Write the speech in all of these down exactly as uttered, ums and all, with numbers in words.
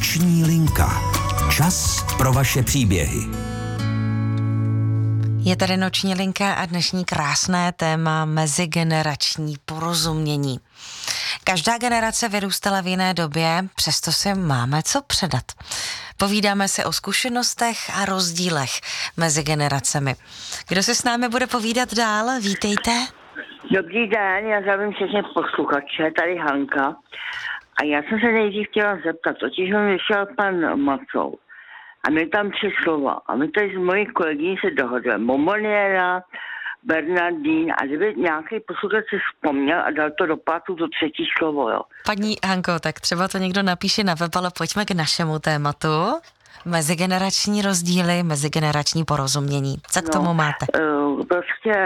Noční linka. Čas pro vaše příběhy. Je tady Noční linka a dnešní krásné téma mezigenerační porozumění. Každá generace vyrůstala v jiné době, přesto si máme co předat. Povídáme si o zkušenostech a rozdílech mezi generacemi. Kdo se s námi bude povídat dál? Vítejte. Dobrý den, já zdravím všechny posluchače, tady Hanka. A já jsem se nejdřív chtěla zeptat, totiž mi vyšel pan Macou. A my tam tři slova. A my tady s mojí kolegyní se dohodujeme. Momoniera, Bernardín, a kdyby nějaký posluchač si vzpomněl a dal to do pátu to třetí slovo, jo. Paní Hanko, tak třeba to někdo napíše na web, ale pojďme k našemu tématu. Mezigenerační rozdíly, mezigenerační porozumění. Co k tomu no, máte? Uh, prostě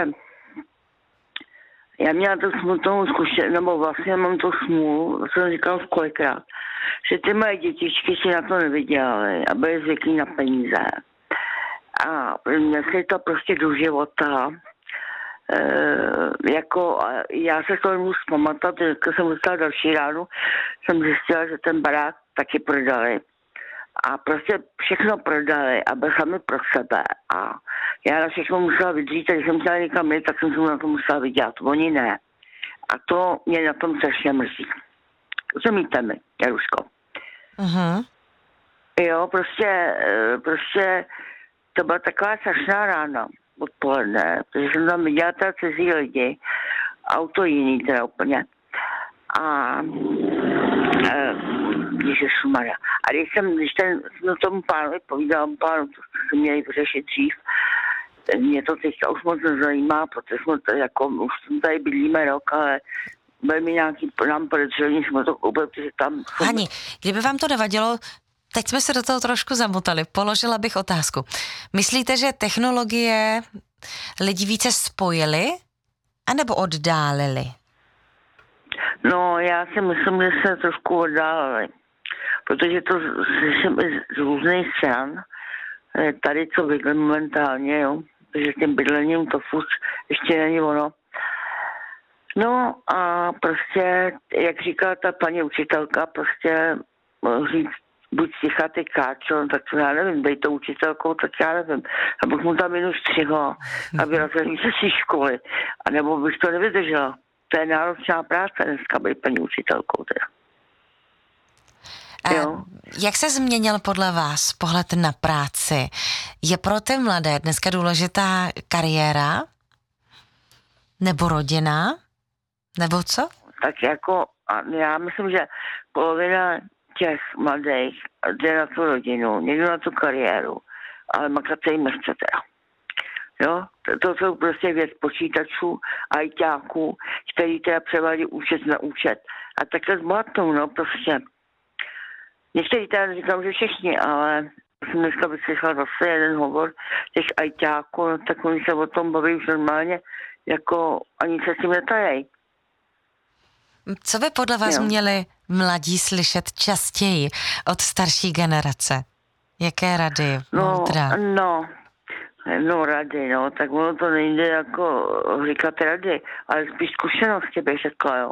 já měla to smutnou zkušenost, nebo vlastně mám to smůlu, to jsem říkal kolikrát, že ty moje dětičky si na to nevydělaly a byly zvyklí na peníze. A nesli to prostě do života. E, jako, já se to nemůžu zpamatovat, když jsem dostala další ránu, jsem zjistila, že ten barák taky prodali. A prostě všechno prodali a byli sami pro sebe. A já na všechno musela vydřít, a když jsem chtěla někam jít, tak jsem se na to musela vydělat. Oni ne. A to mě na tom strašně mrzí. Rozumíte mi, Jaruško? Uh-huh. Jo, prostě, prostě to byla taková strašná rána odpoledne, protože jsem tam viděla teda cizí lidi, auto jiný teda úplně. A e, Ježišmarja. A když jsem, když ten, no tomu pánovi povídal, pánu, to jsme měli vyřešit dřív, mě to teďka už moc nezajímá, protože jsme tady, jako, už tady bydlíme rok, ale byl mi nějaký nám podezření, jsme to koupili, protože tam... Hani, kdyby vám to nevadilo, teď jsme se do toho trošku zamotali. Položila bych otázku. Myslíte, že technologie lidi více spojily, anebo oddálily? No, já si myslím, že se trošku oddálili. Protože to slyším i z různých stran. Tady, co bydlím momentálně, jo. Takže tím bydlením to furt ještě není ono. No a prostě, jak říká ta paní učitelka, prostě říct, buď sticha ty káčo, tak to já nevím, dej to učitelkou, tak já nevím. Abych mu tam jenom střihla, aby na té školy. A nebo bych to nevydržela. To je náročná práce dneska být paní učitelkou teda. Jo. Jak se změnil podle vás pohled na práci? Je pro ty mladé dneska důležitá kariéra? Nebo rodina? Nebo co? Tak jako, já myslím, že polovina těch mladých jde na tu rodinu, někdo na tu kariéru, ale makat se jim nechce teda. Jo, to, to jsou prostě věc počítačů, ajťáků, který teda převádí účet na účet. A takhle zbohatnou, no prostě. Někteří teda říkám, že všichni, ale jsem dneska vyslyšela zase jeden hovor těch ajťáků, no, tak oni se o tom baví už normálně, jako ani se s tím netají. Co by podle vás jo. měli mladí slyšet častěji od starší generace? Jaké rady? No, moudra? no, no rady, no, tak ono to nejde jako říkat rady, ale spíš zkušenosti bych řekla, jo.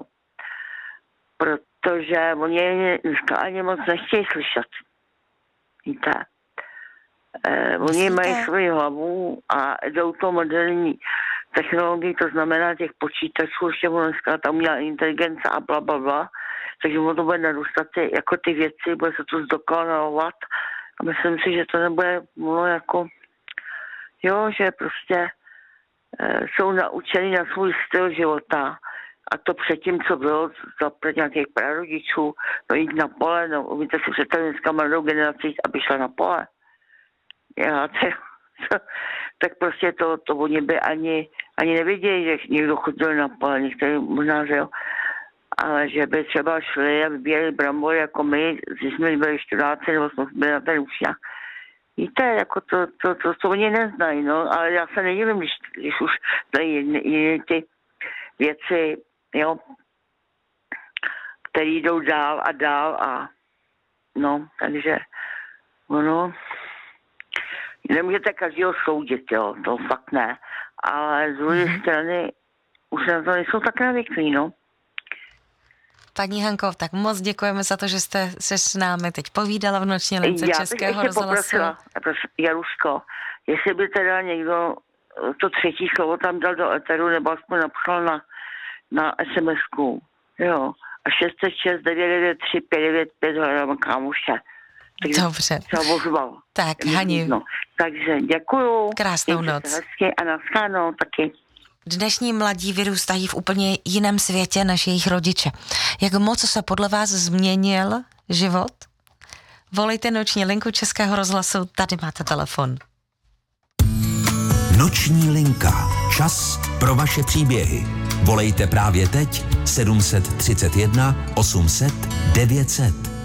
Protože oni dneska ani moc nechtějí slyšet. Víte? Eh, oni mají svoji hlavu a jdou to moderní technologii, to znamená těch počítačů, ještě ono dneska tam umělá inteligence a bla, bla, bla. Takže ono to bude narůstat ty, jako ty věci, bude se to zdokonalovat. A myslím si, že to nebude ono jako, jo, že prostě e, jsou naučení na svůj styl života. A to předtím, co bylo za před nějakých prarodičů, no jít na pole, no umíte si představit dneska mladou generaci, aby šla na pole. Já, to, to, tak prostě to, to oni by ani, ani neviděli, že někdo chodil na pole, některý možná, že jo. Ale že by třeba šli a vybírali brambory jako my, když jsme byli študáci, nebo jsme byli na ten učňách. Víte, jako to, to, to, to oni neznají, no, ale já se nedivím, když, když už znají jiné ty věci, jo, které jdou dál a dál a no, takže ono, nemůžete každého soudit, jo, to fakt ne, ale z druhé mm-hmm. strany už na to nejsou tak navyklí, no. Paní Hanko, tak moc děkujeme za to, že jste se s námi teď povídala v noční lince Českého rozhlasu. Já bych poprosila, Jaruško, jestli by teda někdo to třetí slovo tam dal do eteru, nebo aspoň napsal na, na es em esku. Jo. A šest set šest devět devět tři pět devět pět hledám kámoše. Dobře. Ozval. Tak, Hani. No. Takže děkuju. Krásnou noc. Hezky a naschledanou taky. Dnešní mladí vyrůstají v úplně jiném světě než jejich rodiče. Jak moc se podle vás změnil život? Volejte noční linku Českého rozhlasu, tady máte telefon. Noční linka. Čas pro vaše příběhy. Volejte právě teď sedm set třicet jedna osm set devět set.